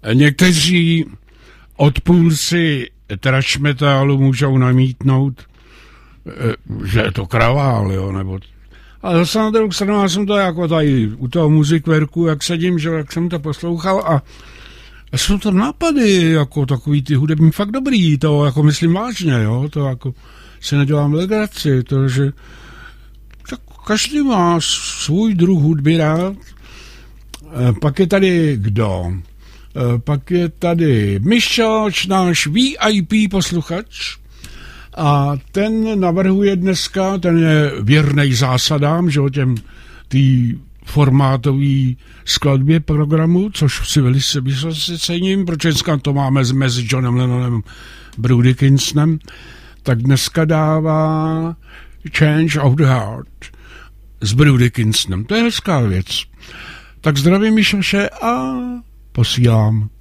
Někteří odpůrci thrash metalu můžou namítnout, že je to kravál, jo, nebo... Ale zase na druhou stranu, já jsem to jako tady u toho muzikverku, jak sedím, že jak jsem to poslouchal a jsou to nápady, jako takový ty hudební fakt dobrý, to jako myslím vážně, jo, to jako si nedělám legraci, to, že tak každý má svůj druh hudby rád. Pak je tady kdo? Pak je tady Mišoč, náš VIP posluchač, a ten navrhuje dneska, ten je věrnej zásadám, že o těm tý formátový skladbě programu, což si velice cením, protože dneska to máme mezi Johnem Lennonem a Bruce Dickinsonem, tak dneska dává Change of the Heart s Bruce Dickinsonem. To je hezká věc. Tak zdravím Mišoše a posílám.